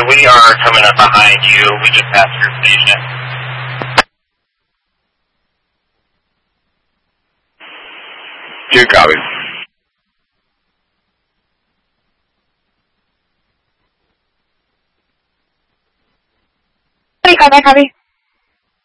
we are coming up behind you. We just passed your station. Good copy. Copy.